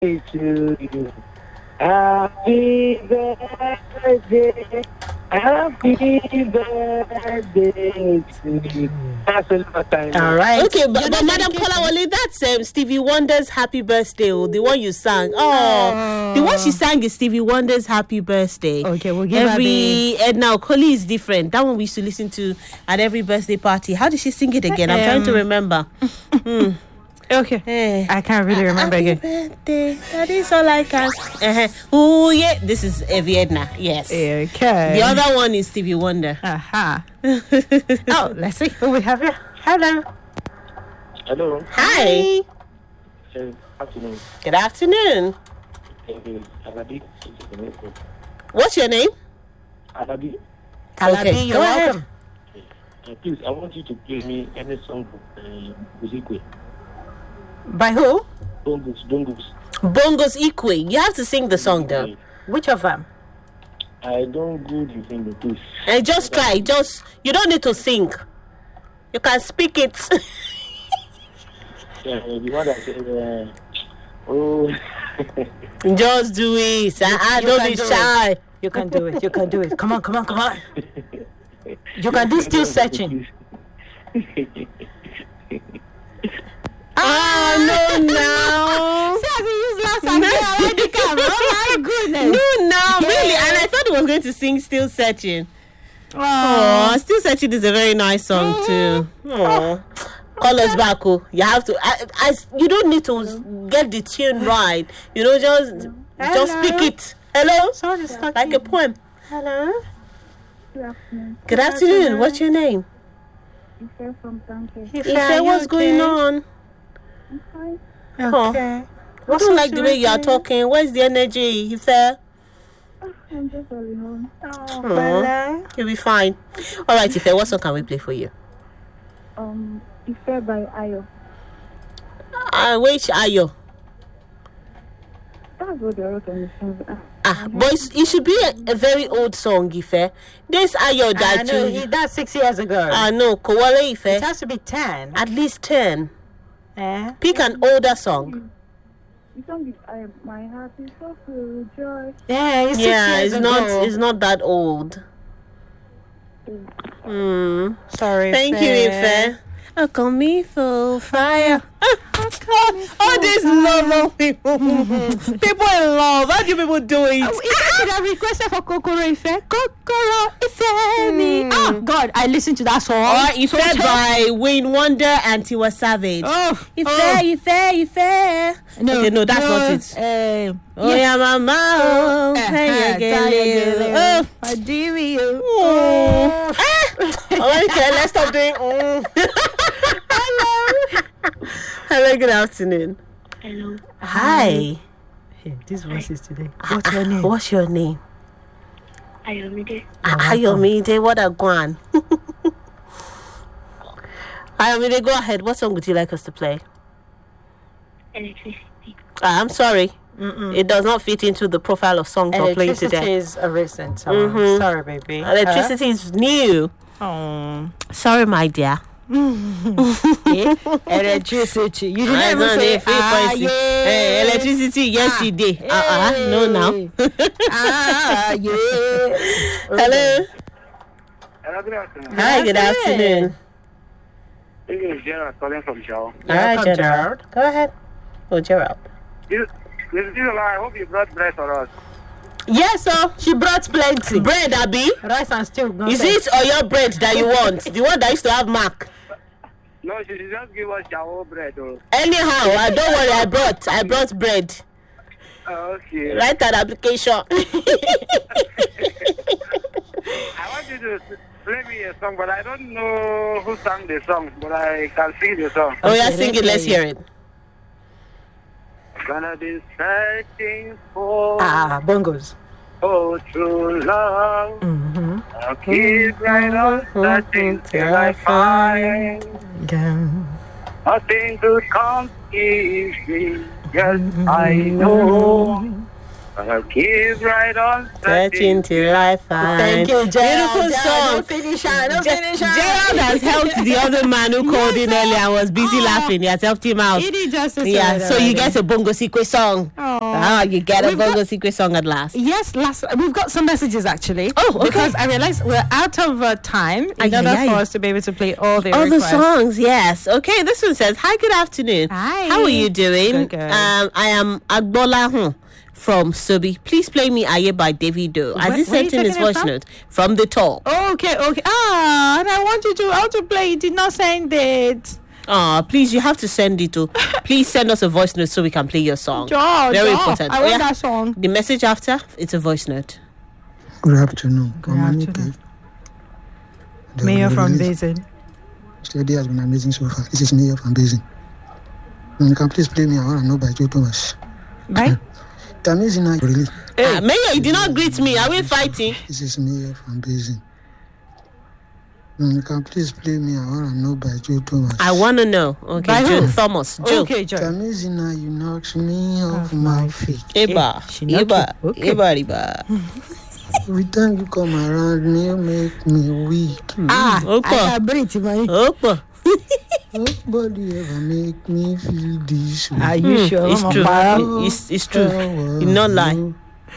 to you. Happy birthday. Happy birthday to you. That's a lot of time. All right. Okay, but Madam Kolawole, that's Stevie Wonder's Happy Birthday, the one you sang. Oh, the one she sang is Stevie Wonder's Happy Birthday. Okay, we'll give every Edna Okoli is different. That one we used to listen to at every birthday party. How did she sing it again? I'm trying to remember. Okay. I can't really remember Happy again. birthday. That is all I can. Oh yeah, this is Evie Edna. Yes. Okay. The other one is Stevie Wonder. Oh, let's see who we have here. Hello. Hello. Hi. Good afternoon. Good afternoon. Alabi. What's your name? Alabi. Alabi, you're go welcome. Please, I want you to play me any song of Uzikwe. By who? Bongos. Bongos Ikwe. You have to sing the song though. Which of them? I don't go to sing the please. And just try. You don't need to sing. You can speak it. The one that said, oh. Just do it. Don't be shy. You can do it. You can do it. Come on. You can do Still Searching. No. See, as he used last time, oh my goodness. No, really. And I thought he was going to sing Still Searching. Oh, Still Searching is a very nice song too. Oh. Call us back. Oh. You have to. You don't need to get the tune right. Just speak it. Hello. Sorry, like a poem. Hello. Good afternoon. Good afternoon. What's your name? Ife from Tanke. Ife, what's going on? I'm fine. Okay. I don't like the way you are talking. Where's the energy, Ife? I'm just early home. You'll be fine. All right, Ife, what song can we play for you? Ife by Ayo. Which Ayo? That's what they wrote on the song. Boys, it should be a very old song, Ife. This Ayo that you... That's 6 years ago. No, Kowale Ife. It has to be 10. At least 10. Pick an older song. The song is My Heart is so full of joy. Yeah, it's 6 years ago. It's not that old. Sorry. Thank you, Ife. Call me full fire. This love of people. People in love. How do people do it? Ife should have requested for Kokoro Ife. Kokoro Ife me. Oh God, I listened to that song. Or Ife by Wayne Wonder and Tiwa Savage. Ife. No, that's not it. Yeah, mama. Okay, let's stop doing. Hello, good afternoon. Hello. Hi. Hey, this voice is today. What's your name? What's your name? Ayomide. Ayomide, what a guan. Ayomide, go ahead. What song would you like us to play? Electricity. I'm sorry. It does not fit into the profile of songs we're playing today. Electricity is a recent song. Sorry, baby. Electricity is new. Sorry, my dear. Electricity. You didn't even say frequency. Hey, electricity yesterday. No, now. Hello. Hello, good afternoon. Hi, good afternoon. This is Gerald calling from Shaw. Hi, Gerald. Go ahead. Oh, Gerald. This is I hope you brought bread for us. Yes, sir. She brought plenty. Bread, Abi. Rice and stew. Is it or your bread that you want? The one that used to have mark? No, she just give us shower bread. Anyhow, don't worry. I brought bread. Okay. Write an application. I want you to play me a song, but I don't know who sang the song, but I can sing the song. Oh, yeah, sing it. Let's hear it. Gonna be searching for bongos. Oh, true love. I'll keep right on searching till I find nothing could come easy. Yes, I know I'll keep right on Searching till I find. Thank you, Gerald. Beautiful song. Don't finish her. Don't finish her. Gerald has helped the other man who called in earlier and was busy laughing. He has helped him out. He did justice. Yeah, so you get a Bongo Sikwe song. Oh. You get a Bongo Sikwe song at last. Yes, we've got some messages actually. Oh, okay. Because I realized we're out of time in order for us to be able to play all the requests. songs, yes. Okay, this one says, "Hi, good afternoon. Hi. How are you doing? Good. I am Agbola from Sobi. Please play me Aye by Davido. As he sent in his voice note from the top. Okay. And I want you to how to play it. Did not send it. Please, you have to send it to. Please send us a voice note so we can play your song. Very important. I want that song. The message after, it's a voice note. Good afternoon. Good afternoon. Mayor from Basin. Study has been amazing so far. This is Mayor from Basin. You can please play me I Want to Know by Joe Thomas. Right? It's amazing how you really. Mayor, you did not greet me. Are we fighting? This is Mayor from Basin. You can please play me I Want to Know by Joe Thomas. I want to know. Okay, By Joe who? Thomas. Joe. Okay, It's Joe. amazing how you knocked me off my feet. Eba. She knocked Eba. you. Okay. Eba. Every time you come around, you make me weak. I Opa. can breathe, man. Opa. Nobody ever make me feel this way. Are you sure? It's Mama true. Para? It's true. You not lie.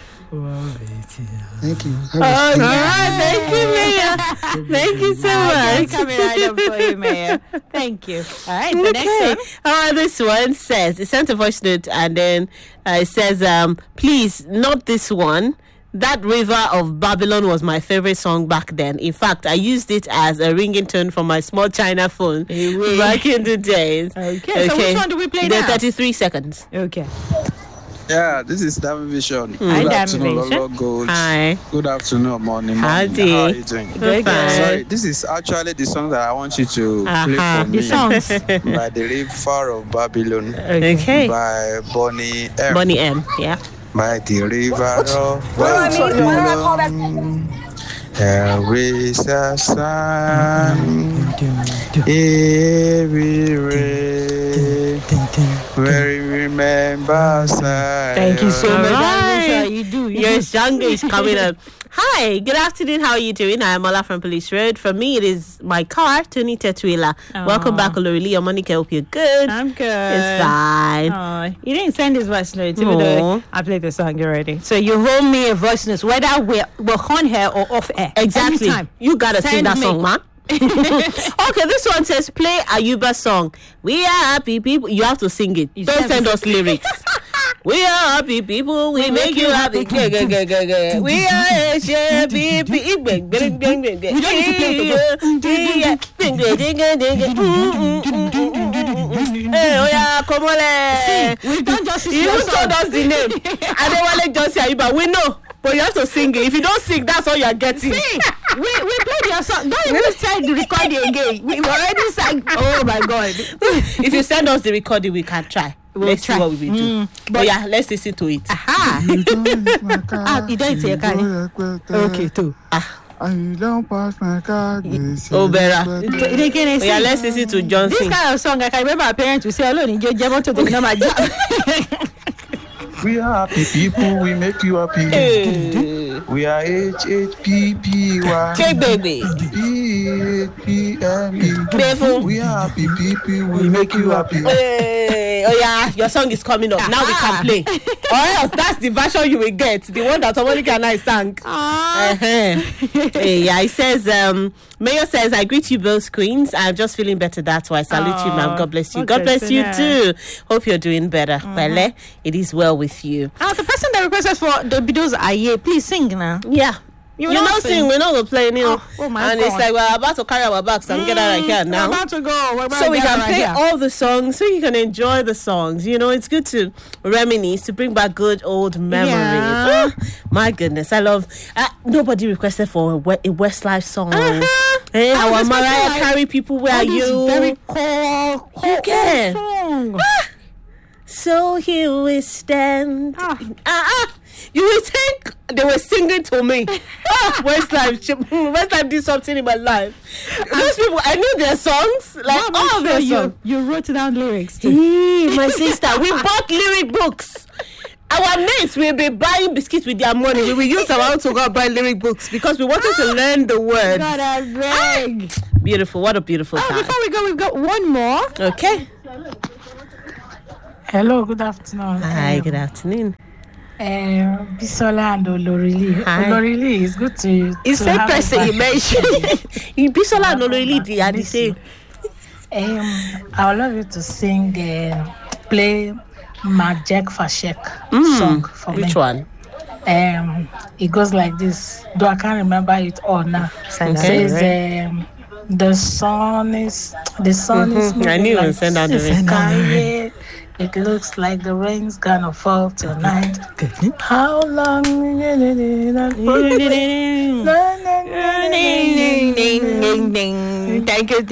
Thank you. All right, thank you, Mayor. Thank you so much. Coming right up for you, Mayor. Thank you. All right, the next one. This one says, it sent a voice note and then it says, please, not this one. That River of Babylon was my favorite song back then. In fact, I used it as a ringing tone for my small China phone back in the days. Okay, so which one do we play now? 33 seconds. Okay. Yeah, this is Diamond Vision. Hi, Good Diamond afternoon, Vision. Lolo Gold. Hi. Good afternoon, morning. Howdy. How are you doing? Good, fine. Sorry, this is actually the song that I want you to play for The me. songs. By the River of Babylon. Okay. By Bonnie M. Bonnie M. Yeah. By the River of Babylon. There is a sun. Every rain. Where you remember. Thank you so much. Right. You do. Your song is coming up. Hi, good afternoon. How are you doing? I am Ola from Police Road. For me, it is my car, Tony Tetuila. Welcome back, Olorili. Your Monica, hope you're good. I'm good. It's fine. He didn't send his voice note, even though I played the song already. So you hold me a voice note, whether we're on air or off air. Exactly. Anytime. You gotta sing Send that me. song, man. Okay, this one says play Ayuba song. We are happy people. You have to sing it. Don't send us lyrics. We are happy people. We make you happy. We are happy people. We don't need to play Hey, oh yeah, come on. We've done justice to You your told song. us the name. Adewale Johnson Ayuba. We know. But you have to sing it. If you don't sing, that's all you're getting. See, we played your song. Don't even send the recording again. We've already sang. Oh my God. If you send us the recording, we can try. Let's try. see what we will do. But yeah, let's listen to it. Aha. You don't say a Okay, too. I don't pass my card. Oh, better. Yeah, let's listen to Johnson. This kind of song, I can remember our parents would say, "Alone, you just to take number job." We are happy people, we make you happy. Hey. We are HHPPY. Check, baby. PHPME. We are happy people, we make you happy. Hey. Oh yeah, your song is coming up. Now we can play. Or else that's the version you will get. The one that Monica and I sang. Hey, yeah, it says, Mayor says, I greet you both queens. I'm just feeling better. That's why I salute you, ma'am. God bless you. God bless you too. Hope you're doing better. Bele, it is well with you. The person that requested for the videos Aye, please sing now. Yeah. You not sing, we're not going to play, you know. Oh my and God. it's like we're about to carry our bags and get out of here now. We're about to go. We're about So to we get can out play here. all the songs, so you can enjoy the songs. You know, it's good to reminisce, to bring back good old memories. Yeah. Oh, my goodness, I love. Nobody requested for a Westlife song. Hey, I our was Mariah expecting, like, Carey people, where are All these you? very cool can. song. So here we stand. You will think they were singing to me. Westlife did something in my life. Those people, I knew their songs, like all of their songs. You wrote down lyrics too. Hey, my sister, we bought lyric books. our mates will be buying biscuits with their money. We will use our own to go and buy lyric books because we wanted to learn the words. God, I beg. Beautiful. What a beautiful time. Before we go, we've got one more. Okay. Hello, good afternoon. Hi, good afternoon. Bisola and Olorili. Hi. Olorili, it's good to It's the have person you back. mentioned. Bisola and Olorili, they are the same. I would love you to sing, play Majek Fashek song for me. Which one? It goes like this, though I can't remember it all now. It says, the sun is I knew you would send out the ring. sky. It looks like the rain's gonna fall tonight. How long? Thank you.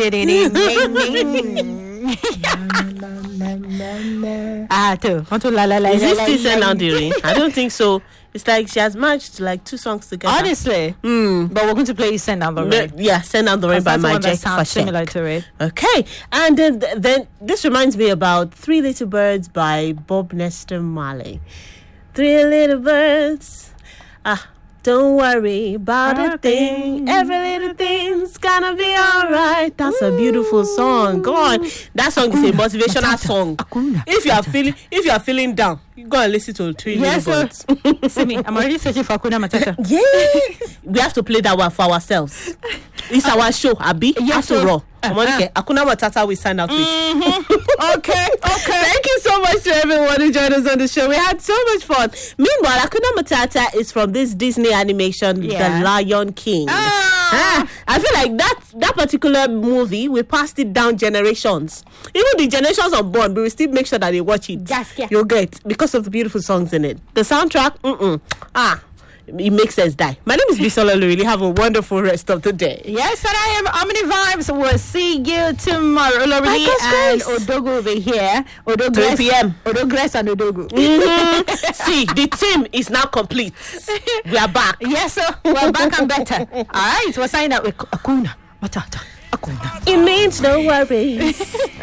Want to la la la. Is this still send out the ring? I don't think so. It's like she has matched like 2 songs together. Honestly. But we're going to play Send Down the Rain. Yeah, Send Down the Rain by my Jack sounds similar to it. Okay, and then this reminds me about Three Little Birds by Bob Nestor Marley. 3 little birds, don't worry about a thing. Every little thing's gonna be alright. That's a beautiful song. Go on, that song is a motivational song. If you are feeling down, you go and listen to Three Little Birds. See me, I'm already searching for Akuna Matata. Yeah, we have to play that one for ourselves. It's our show, Abi. Yes, After sir. all, Akuna Matata we sign out with. Okay. Thank you so much to everyone who joined us on the show. We had so much fun. Meanwhile, Akuna Matata is from this Disney animation, The Lion King. I feel like that particular movie, we passed it down generations. Even the generations unborn, we will still make sure that they watch it. You'll get, because of the beautiful songs in it. The soundtrack, it makes sense. My name is Bisola Olorili. Have a wonderful rest of the day. Yes, and I am Omni Vibes. We'll see you tomorrow. Olorili and Odogu will be here. 3 p.m. Odogres and Odogu. See, the team is now complete. We are back. Yes, sir. We're back and better. All right, we're signing out with Akuna Matata. Akuna. It means no worries.